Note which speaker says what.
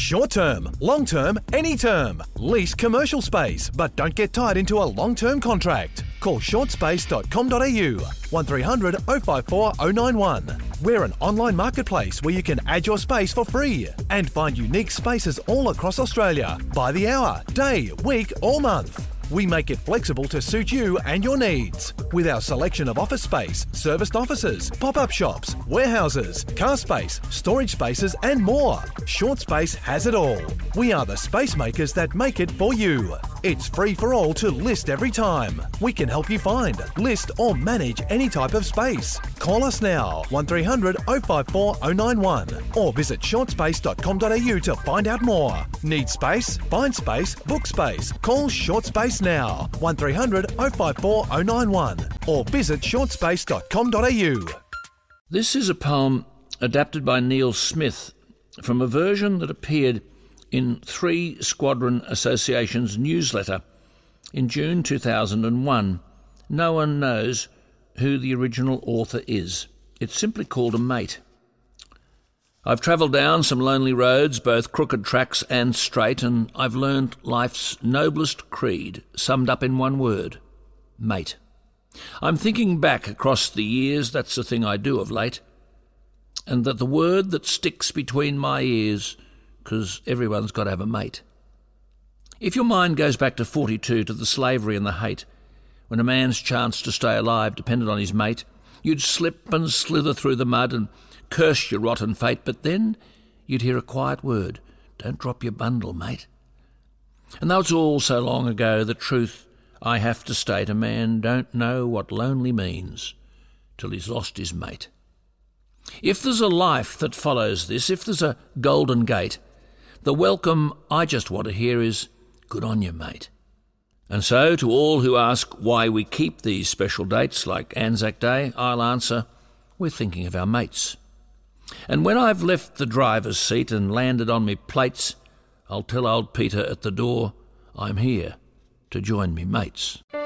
Speaker 1: Short term, long term, any term. Lease commercial space, but don't get tied into a long-term contract. Call shortspace.com.au 1300 054 091. We're an online marketplace where you can add your space for free and find unique spaces all across Australia by the hour, day, week or month. We make it flexible to suit you and your needs. With our selection of office space, serviced offices, pop-up shops, warehouses, car space, storage spaces and more. Short Space has it all. We are the space makers that make it for you. It's free for all to list every time. We can help you find, list or manage any type of space. Call us now, 1300 054 091 or visit shortspace.com.au to find out more. Need space? Find space, book space. Call Short Space now, 1300 054 091 or visit shortspace.com.au.
Speaker 2: This is a poem adapted by Neil Smith from a version that appeared in 3 Squadron Association's newsletter in June 2001. No one knows who the original author is. It's simply called A Mate. I've travelled down some lonely roads, both crooked tracks and straight, and I've learned life's noblest creed, summed up in one word: mate. I'm thinking back across the years, that's the thing I do of late, and that the word that sticks between my ears, 'cause everyone's got to have a mate. If your mind goes back to 42, to the slavery and the hate, when a man's chance to stay alive depended on his mate, you'd slip and slither through the mud and curse your rotten fate, but then you'd hear a quiet word: don't drop your bundle, mate. And though it's all so long ago, the truth I have to state, a man don't know what lonely means till he's lost his mate. If there's a life that follows this, if there's a golden gate, the welcome I just want to hear is, good on you, mate. And so, to all who ask why we keep these special dates like Anzac Day, I'll answer, we're thinking of our mates. And when I've left the driver's seat and landed on me plates, I'll tell old Peter at the door, I'm here to join me mates.